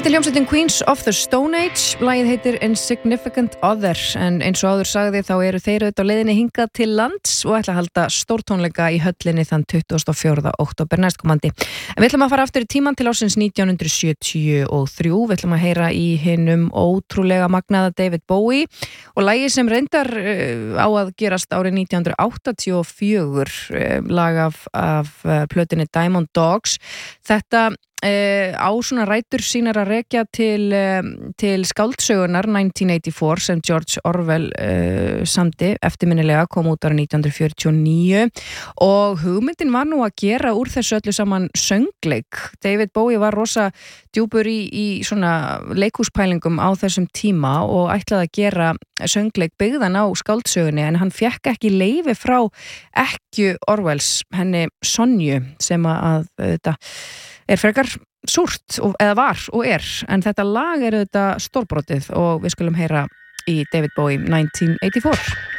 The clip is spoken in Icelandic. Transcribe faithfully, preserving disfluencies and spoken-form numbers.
Þetta er hljómsveitin Queens of the Stone Age, lagið heitir Insignificant Other, en eins og áður sagði þá eru þeir auðvitað á leiðinni hingað til lands og ætla að halda stórtónleika í höllinni þann tuttugasta og fjórða október næstkomandi. En við ætlum að fara aftur í tímann til ársins nítján hundruð sjötíu og þrjú, við ætlum að heyra í hinum ótrúlega magnaða David Bowie og lagið sem reyndar uh, á að gerast árið nítján hundruð áttatíu og fjögur, uh, lag af, af uh, plötunni Diamond Dogs. Þetta Uh, á svona rætur sínar að rekja til, uh, til skáldsögunar nítján eighty-four sem George Orwell uh, samdi eftirminnilega, kom út árið nítján hundruð fjörutíu og níu og hugmyndin var nú að gera úr þessu öllu saman söngleik. David Bowie var rosa djúpur í, í svona leikhúspælingum á þessum tíma og ætlaði að gera söngleik byggðan á skáldsögunni, en hann fékk ekki leyfi frá ekkju Orwells, henni Sonju, sem að þetta er frekar súrt, eða var og er, en þetta lag er þetta stórbrotið og við skulum heyra í David Bowie nítján eighty-four.